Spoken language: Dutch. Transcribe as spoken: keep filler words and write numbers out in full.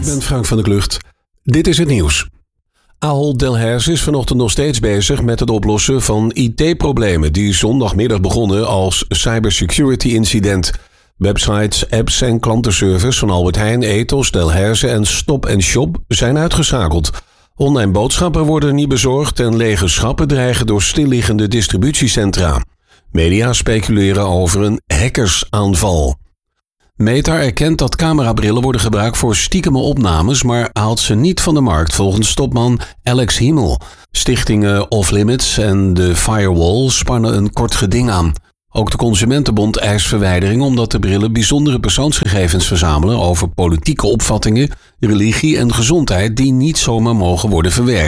Ik ben Frank van der Klucht. Dit is het nieuws. Ahold Delhaize is vanochtend nog steeds bezig met het oplossen van I T-problemen die zondagmiddag begonnen als cybersecurity incident. Websites, apps en klantenservice van Albert Heijn, Ethos, Delhaize en Stop en Shop zijn uitgeschakeld. Online boodschappen worden niet bezorgd en lege schappen dreigen door stilliggende distributiecentra. Media speculeren over een hackersaanval. Meta erkent dat camerabrillen worden gebruikt voor stiekeme opnames, maar haalt ze niet van de markt volgens topman Alex Himmel. Stichtingen Off Limits en de Firewall spannen een kort geding aan. Ook de Consumentenbond eist verwijdering omdat de brillen bijzondere persoonsgegevens verzamelen over politieke opvattingen, religie en gezondheid die niet zomaar mogen worden verwerkt.